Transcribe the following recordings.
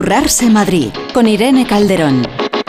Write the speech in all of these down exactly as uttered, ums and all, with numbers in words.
Currarse Madrid, con Irene Calderón.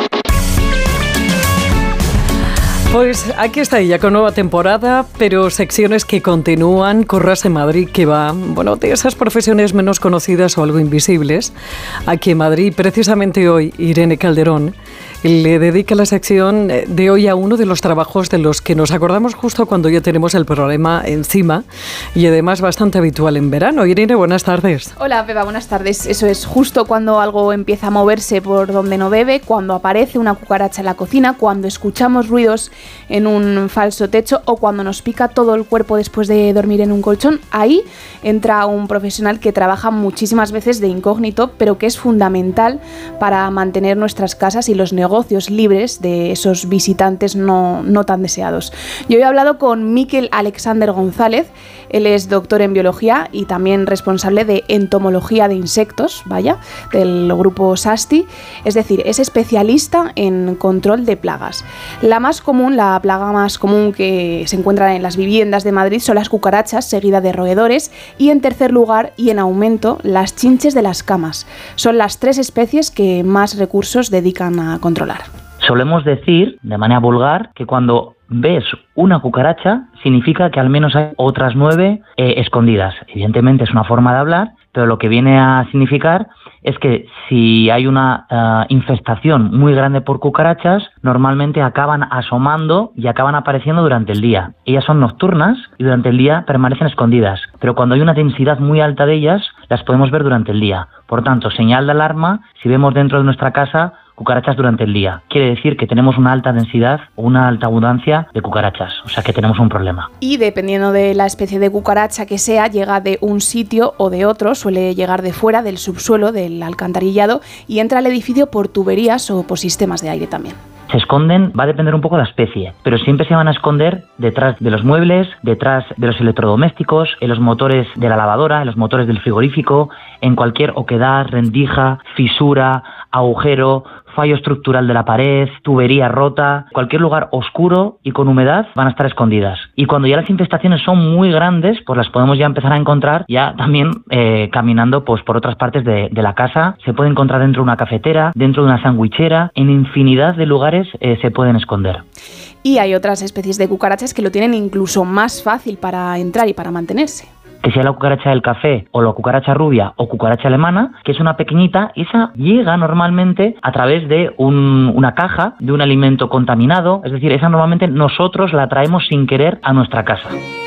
Pues aquí está ella con nueva temporada, pero secciones que continúan. Currarse Madrid, que va, bueno, de esas profesiones menos conocidas o algo invisibles. Aquí en Madrid, precisamente hoy, Irene Calderón le dedica la sección de hoy a uno de los trabajos de los que nos acordamos justo cuando ya tenemos el problema encima y además bastante habitual en verano. Irene, buenas tardes. Hola, Pepa, buenas tardes. Eso es justo cuando algo empieza a moverse por donde no debe, cuando aparece una cucaracha en la cocina, cuando escuchamos ruidos en un falso techo o cuando nos pica todo el cuerpo después de dormir en un colchón. Ahí entra un profesional que trabaja muchísimas veces de incógnito, pero que es fundamental para mantener nuestras casas y los negocios libres de esos visitantes no, no tan deseados. Yo he hablado con Miquel Alexander González. Él es doctor en biología y también responsable de entomología de insectos, vaya, del grupo SASTI. Es decir, es especialista en control de plagas. La más común, la plaga más común que se encuentra en las viviendas de Madrid son las cucarachas, seguida de roedores, y en tercer lugar y en aumento, las chinches de las camas. Son las tres especies que más recursos dedican a controlar. Solemos decir, de manera vulgar, que cuando ves una cucaracha significa que al menos hay otras nueve eh, escondidas. Evidentemente es una forma de hablar, pero lo que viene a significar es que si hay una uh, infestación muy grande por cucarachas, normalmente acaban asomando y acaban apareciendo durante el día. Ellas son nocturnas y durante el día permanecen escondidas, pero cuando hay una densidad muy alta de ellas, las podemos ver durante el día. Por tanto, señal de alarma si vemos dentro de nuestra casa cucarachas durante el día. Quiere decir que tenemos una alta densidad o una alta abundancia de cucarachas, o sea que tenemos un problema. Y dependiendo de la especie de cucaracha que sea, llega de un sitio o de otro, suele llegar de fuera, del subsuelo, del alcantarillado, y entra al edificio por tuberías o por sistemas de aire también. Se esconden, va a depender un poco de la especie, pero siempre se van a esconder detrás de los muebles, detrás de los electrodomésticos, en los motores de la lavadora, en los motores del frigorífico, en cualquier oquedad, rendija, fisura, agujero, fallo estructural de la pared, tubería rota, cualquier lugar oscuro y con humedad van a estar escondidas. Y cuando ya las infestaciones son muy grandes, pues las podemos ya empezar a encontrar ya también eh, caminando pues por otras partes de, de la casa. Se puede encontrar dentro de una cafetera, dentro de una sandwichera, en infinidad de lugares eh, se pueden esconder. Y hay otras especies de cucarachas que lo tienen incluso más fácil para entrar y para mantenerse. Que sea la cucaracha del café o la cucaracha rubia o cucaracha alemana, que es una pequeñita, esa llega normalmente a través de un, una caja, de un alimento contaminado, es decir, esa normalmente nosotros la traemos sin querer a nuestra casa.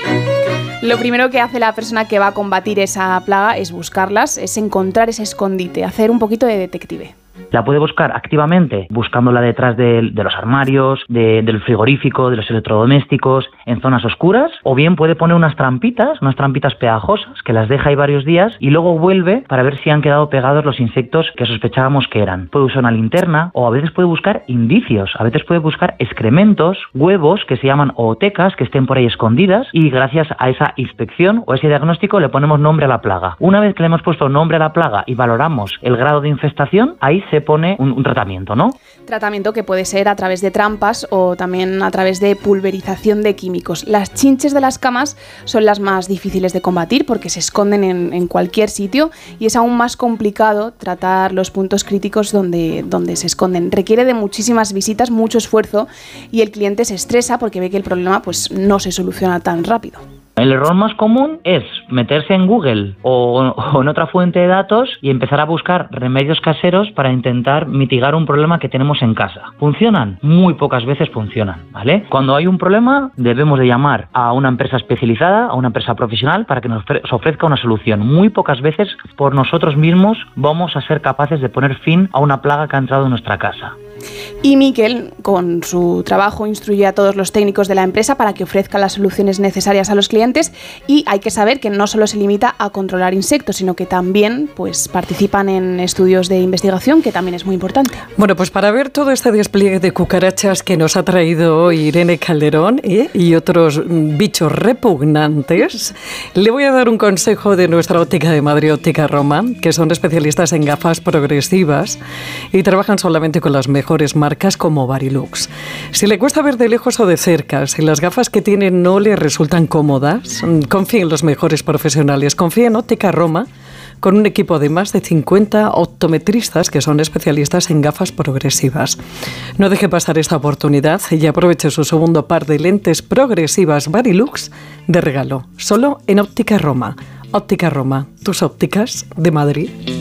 Lo primero que hace la persona que va a combatir esa plaga es buscarlas, es encontrar ese escondite, hacer un poquito de detective. La puede buscar activamente, buscándola detrás de, de los armarios, de, del frigorífico, de los electrodomésticos, en zonas oscuras, o bien puede poner unas trampitas, unas trampitas pegajosas, que las deja ahí varios días y luego vuelve para ver si han quedado pegados los insectos que sospechábamos que eran. Puede usar una linterna o a veces puede buscar indicios, a veces puede buscar excrementos, huevos que se llaman ootecas, que estén por ahí escondidas, y gracias a esa inspección o ese diagnóstico le ponemos nombre a la plaga. Una vez que le hemos puesto nombre a la plaga y valoramos el grado de infestación, ahí se pone un, un tratamiento, ¿no? Tratamiento que puede ser a través de trampas o también a través de pulverización de químicos. Las chinches de las camas son las más difíciles de combatir porque se esconden en, en cualquier sitio y es aún más complicado tratar los puntos críticos donde, donde se esconden. Requiere de muchísimas visitas, mucho esfuerzo y el cliente se estresa porque ve que el problema pues, no se soluciona tan rápido. El error más común es meterse en Google o, o en otra fuente de datos y empezar a buscar remedios caseros para intentar mitigar un problema que tenemos en casa. ¿Funcionan? Muy pocas veces funcionan, ¿vale? Cuando hay un problema debemos de llamar a una empresa especializada, a una empresa profesional para que nos ofrezca una solución. Muy pocas veces por nosotros mismos vamos a ser capaces de poner fin a una plaga que ha entrado en nuestra casa. Y Miquel, con su trabajo, instruye a todos los técnicos de la empresa para que ofrezcan las soluciones necesarias a los clientes y hay que saber que no solo se limita a controlar insectos, sino que también pues, participan en estudios de investigación, que también es muy importante. Bueno, pues para ver todo este despliegue de cucarachas que nos ha traído hoy Irene Calderón ¿eh? y otros bichos repugnantes, le voy a dar un consejo de nuestra óptica de Madrid, Óptica Roma, que son especialistas en gafas progresivas y trabajan solamente con las mejores marcas como Varilux. Si le cuesta ver de lejos o de cerca, si las gafas que tiene no le resultan cómodas, confíe en los mejores profesionales, confíe en Óptica Roma, con un equipo de más de cincuenta optometristas que son especialistas en gafas progresivas. No deje pasar esta oportunidad y aproveche su segundo par de lentes progresivas Varilux de regalo, solo en Óptica Roma. Óptica Roma, tus ópticas de Madrid.